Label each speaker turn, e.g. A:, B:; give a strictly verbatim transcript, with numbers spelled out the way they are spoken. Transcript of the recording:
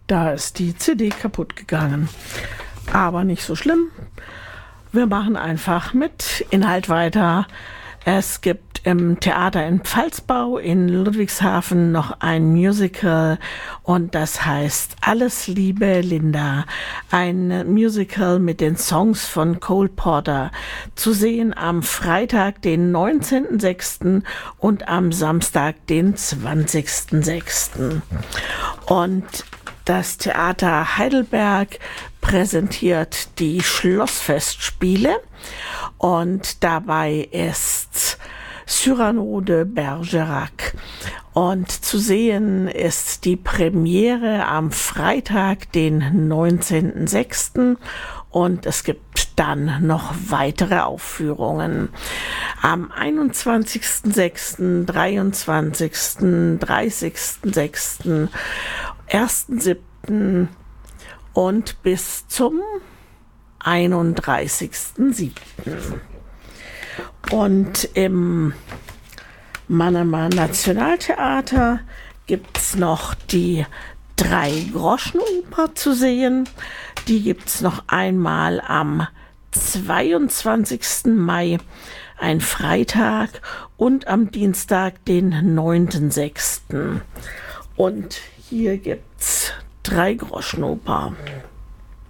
A: Da ist die C D kaputt gegangen. Aber nicht so schlimm. Wir machen einfach mit Inhalt weiter. Es gibt im Theater in Pfalzbau in Ludwigshafen noch ein Musical und das heißt Alles Liebe Linda. Ein Musical mit den Songs von Cole Porter. Zu sehen am Freitag, den neunzehnten sechsten und am Samstag, den zwanzigsten sechsten Und das Theater Heidelberg präsentiert die Schlossfestspiele und dabei ist Cyrano de Bergerac. Und zu sehen ist die Premiere am Freitag, den neunzehnten sechsten und es gibt dann noch weitere Aufführungen. Am einundzwanzigsten sechsten, dreiundzwanzigsten, dreißigsten sechsten, ersten siebten und bis zum einunddreißigsten siebten Und im Mannheimer Nationaltheater gibt es noch die Drei-Groschen-Oper zu sehen. Die gibt es noch einmal am zweiundzwanzigsten Mai, ein Freitag, und am Dienstag, den neunten sechsten Und hier gibt's Drei-Groschen-Oper.